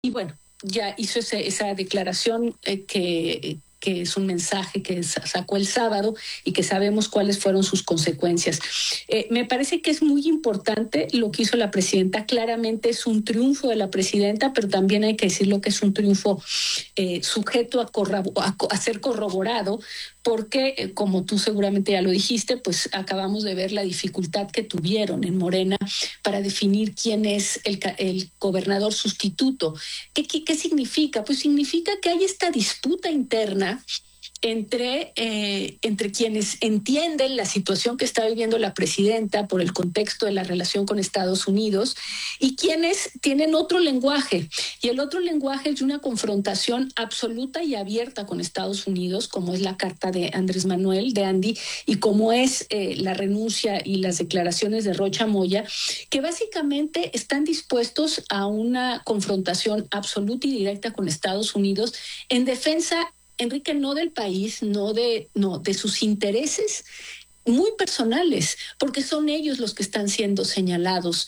Y bueno, ya hizo esa declaración que es un mensaje que sacó el sábado y que sabemos cuáles fueron sus consecuencias. Me parece que es muy importante lo que hizo la presidenta. Claramente es un triunfo de la presidenta, pero también hay que decirlo que es un triunfo sujeto a ser corroborado, porque, como tú seguramente ya lo dijiste, pues acabamos de ver la dificultad que tuvieron en Morena para definir quién es el gobernador sustituto. ¿Qué significa? Pues significa que hay esta disputa interna entre quienes entienden la situación que está viviendo la presidenta por el contexto de la relación con Estados Unidos y quienes tienen otro lenguaje. Y el otro lenguaje es de una confrontación absoluta y abierta con Estados Unidos, como es la carta de Andrés Manuel, de Andy, y como es la renuncia y las declaraciones de Rocha Moya, que básicamente están dispuestos a una confrontación absoluta y directa con Estados Unidos en defensa, Enrique, no del país, no de sus intereses muy personales, porque son ellos los que están siendo señalados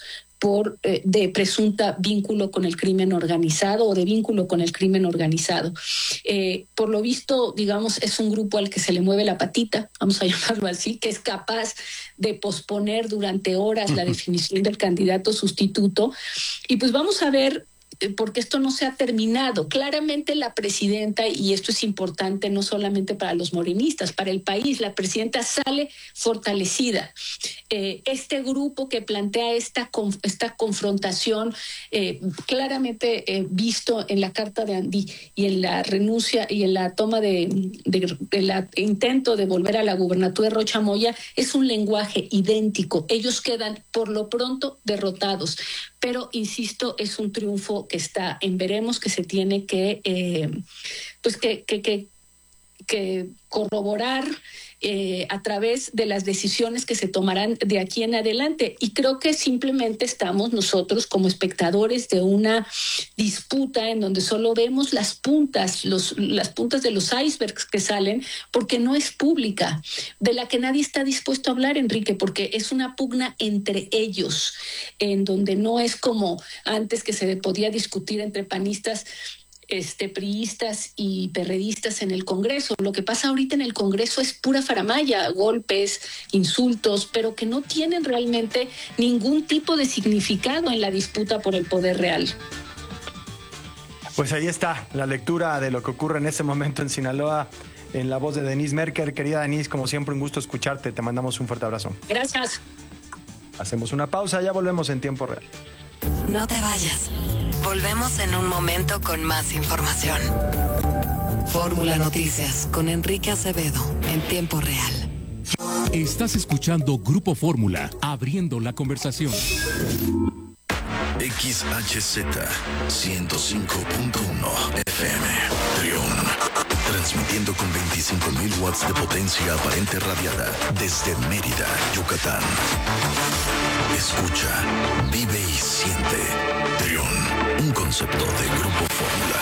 de presunta vínculo con el crimen organizado o de vínculo con el crimen organizado. Por lo visto, digamos, es un grupo al que se le mueve la patita, vamos a llamarlo así, que es capaz de posponer durante horas la definición del candidato sustituto. Y pues vamos a ver, porque esto no se ha terminado. Claramente la presidenta, y esto es importante no solamente para los morenistas, para el país, la presidenta sale fortalecida. Este grupo que plantea esta confrontación, claramente visto en la carta de Andy y en la renuncia y en la toma de intento de volver a la gubernatura de Rocha Moya, es un lenguaje idéntico. Ellos quedan por lo pronto derrotados. Pero, insisto, es un triunfo que está en veremos, que se tiene que corroborar a través de las decisiones que se tomarán de aquí en adelante. Y creo que simplemente estamos nosotros como espectadores de una disputa en donde solo vemos las puntas de los icebergs que salen, porque no es pública, de la que nadie está dispuesto a hablar, Enrique, porque es una pugna entre ellos, en donde no es como antes, que se podía discutir entre panistas, priistas y perredistas en el Congreso. Lo que pasa ahorita en el Congreso es pura faramalla, golpes, insultos, pero que no tienen realmente ningún tipo de significado en la disputa por el poder real. Pues ahí está la lectura de lo que ocurre en este momento en Sinaloa, en la voz de Denise Merker. Querida Denise, como siempre, un gusto escucharte. Te mandamos un fuerte abrazo. Gracias. Hacemos una pausa, ya volvemos en tiempo real. No te vayas. Volvemos en un momento con más información. Fórmula Noticias con Enrique Acevedo en tiempo real. Estás escuchando Grupo Fórmula, abriendo la conversación. XHZ 105.1 FM Trión, transmitiendo con 25.000 watts de potencia aparente radiada desde Mérida, Yucatán. Escucha, vive y siente. Trión, un concepto de Grupo Fórmula.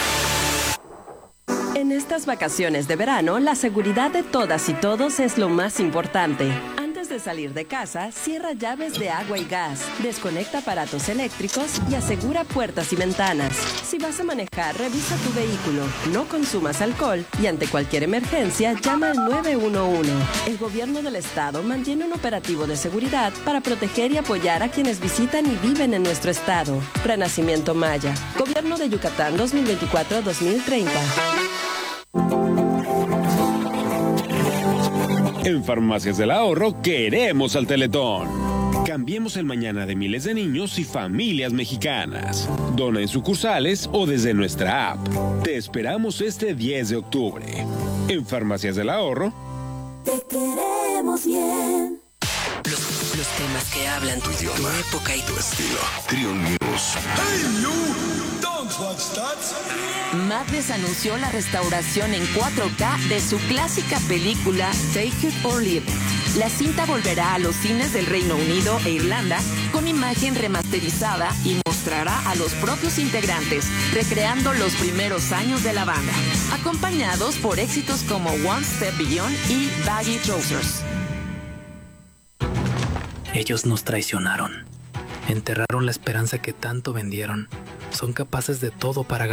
En estas vacaciones de verano, la seguridad de todas y todos es lo más importante. Antes de salir de casa, cierra llaves de agua y gas, desconecta aparatos eléctricos y asegura puertas y ventanas. Si vas a manejar, revisa tu vehículo, no consumas alcohol y ante cualquier emergencia, llama al 911. El gobierno del estado mantiene un operativo de seguridad para proteger y apoyar a quienes visitan y viven en nuestro estado. Renacimiento Maya, Gobierno de Yucatán 2024-2030. En Farmacias del Ahorro queremos al Teletón. Cambiemos el mañana de miles de niños y familias mexicanas. Dona en sucursales o desde nuestra app. Te esperamos este 10 de octubre. En Farmacias del Ahorro. Te queremos bien. Los temas que hablan tu idioma, tu época y tu estilo. Trión News. Hey, you. Don't watch that. Madness anunció la restauración en 4K de su clásica película Take It or Leave It. La cinta volverá a los cines del Reino Unido e Irlanda con imagen remasterizada y mostrará a los propios integrantes recreando los primeros años de la banda, acompañados por éxitos como One Step Beyond y Baggy Trousers. Ellos nos traicionaron, enterraron la esperanza que tanto vendieron, son capaces de todo para